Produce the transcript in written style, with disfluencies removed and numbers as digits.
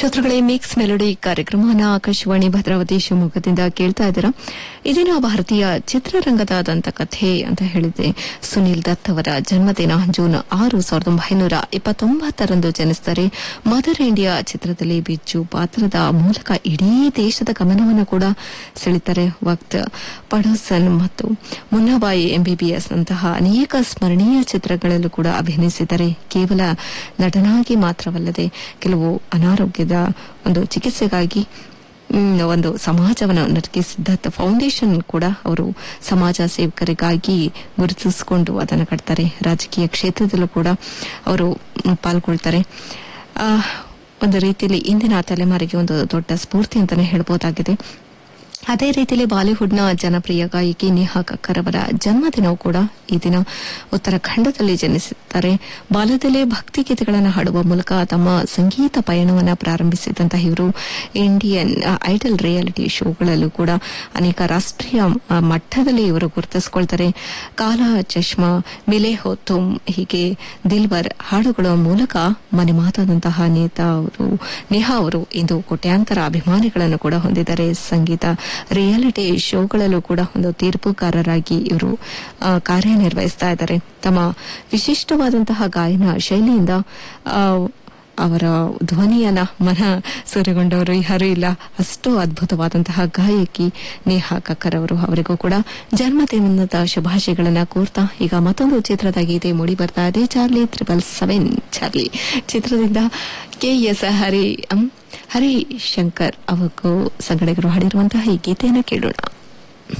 ಶ್ರೋತೃಗಳೇ, mix melody ಕಾರ್ಯಕ್ರಮವನ್ನು ಆಕಾಶವಾಣಿ ಭದ್ರಾವತಿ ಶಿವಮೊಗ್ಗದಿಂದ ಕೇಳ್ತಾ ಇದ್ದೀರಾ. ಇದಿನ ಭಾರತೀಯ ಚಿತ್ರರಂಗದ ದಂತಕಥೆ ಅಂತ ಹೇಳಿದೆ. ಸುನಿಲ್ ದತ್ ಅವರ ಜನ್ಮದಿನ ಜೂನ್ 6, 1929ರಂದು ಜನಿಸಿದರೆ. ಮದರ್ ಇಂಡಿಯಾ ಚಿತ್ರದಲ್ಲಿ ಬಿಜ್ಜು ಪಾತ್ರದ ಮೂಲಕ ಇಡೀ ದೇಶದ ಗಮನವನ್ನು ಕೂಡ ಸೆಳೆತಾರೆ. ವಕ್ತ್, ಪಡೋಸನ್ ಮತ್ತು ಮುನ್ನಾಬಾಯಿ ಎಂಬಿಬಿಎಸ್ ನಂತಹ ಅನೇಕ ಸ್ಮರಣೀಯ ಚಿತ್ರಗಳಲ್ಲೂ ಕೂಡ ಅಭಿನಯಿಸಿದ್ದಾರೆ. ಕೇವಲ ನಟನಾಗಿ ಮಾತ್ರವಲ್ಲದೆ ಕೆಲವು ಅನಾರೋಗ್ಯದ ಒಂದು ಚಿಕಿತ್ಸೆಗಾಗಿ ಒಂದು ಸಮಾಜವನ್ನು ನಿರ್ಮಿಸಿದ ಫೌಂಡೇಶನ್ ಕೂಡ ಅವರು ಸಮಾಜ ಸೇವಕರಿಗಾಗಿ ಗುರುತಿಸಿಕೊಂಡು ಅದನ್ನು ಕಟ್ತಾರೆ. ರಾಜಕೀಯ ಕ್ಷೇತ್ರದಲ್ಲೂ ಕೂಡ ಅವರು ಪಾಲ್ಗೊಳ್ತಾರೆ. ಒಂದು ರೀತಿಯಲ್ಲಿ ಇಂದಿನ ತಲೆಮಾರಿಗೆ ಒಂದು ದೊಡ್ಡ ಸ್ಫೂರ್ತಿ ಅಂತಾನೆ ಹೇಳಬಹುದಾಗಿದೆ. ಅದೇ ರೀತಿಯಲ್ಲಿ ಬಾಲಿವುಡ್ನ ಜನಪ್ರಿಯ ಗಾಯಕಿ ನೇಹಾ ಕಕ್ಕರ್ ಅವರ ಜನ್ಮದಿನವೂ ಕೂಡ ಈ ದಿನ. ಉತ್ತರಾಖಂಡದಲ್ಲಿ ಜನಿಸಿದ್ದಾರೆ. ಬಾಲ್ಯದಲ್ಲೇ ಭಕ್ತಿಗೀತೆಗಳನ್ನು ಹಾಡುವ ಮೂಲಕ ತಮ್ಮ ಸಂಗೀತ ಪಯಣವನ್ನು ಪ್ರಾರಂಭಿಸಿದಂತಹ ಇವರು ಇಂಡಿಯನ್ ಐಡಲ್ ರಿಯಾಲಿಟಿ ಶೋಗಳಲ್ಲೂ ಕೂಡ ಅನೇಕ ರಾಷ್ಟ್ರೀಯ ಮಟ್ಟದಲ್ಲಿ ಇವರು ಗುರುತಿಸಿಕೊಳ್ತಾರೆ. ಕಾಲಾ ಚಶ್ಮಾ, ಮಿಲೆ ಹೋ ತುಮ್, ಹೀಗೆ ದಿಲ್ವರ್ ಹಾಡುಗಳ ಮೂಲಕ ಮನೆ ಮಾತಾದಂತಹ ನೇಹಾ ಅವರು ಇಂದು ಕೋಟ್ಯಾಂತರ ಅಭಿಮಾನಿಗಳನ್ನು ಕೂಡ ಹೊಂದಿದ್ದಾರೆ. ಸಂಗೀತ ರಿಯಾಲಿಟಿ ಶೋಗಳಲ್ಲೂ ಕೂಡ ಒಂದು ತೀರ್ಪುಗಾರರಾಗಿ ಇವರು ಕಾರ್ಯನಿರ್ವಹಿಸ್ತಾ ಇದ್ದಾರೆ. ತಮ್ಮ ವಿಶಿಷ್ಟವಾದಂತಹ ಗಾಯನ ಶೈಲಿಯಿಂದ ಅವರ ಧ್ವನಿಯನ್ನ ಮನ ಸೂರೆಗೊಂಡವರು ಯಾರೂ ಇಲ್ಲ. ಅಷ್ಟು ಅದ್ಭುತವಾದಂತಹ ಗಾಯಕಿ ನೇಹಾ ಕಕ್ಕರ್ ಅವರು. ಅವರಿಗೂ ಕೂಡ ಜನ್ಮದಿನದ ಶುಭಾಶಯಗಳನ್ನು ಕೋರ್ತಾ ಈಗ ಮತ್ತೊಂದು ಚಿತ್ರದ ಗೀತೆ ಮೂಡಿ ಬರ್ತಾ ಇದೆ. ಚಾರ್ಲಿ 777 ಚಾರ್ಲಿ ಚಿತ್ರದಿಂದ KS ಹರಿಶಂಕರ್ ಅವರು ಸಂಗಡಿಗರು ಹಾಡಿರುವಂತಹ ಈ ಗೀತೆಯನ್ನು ಕೇಳೋಣ.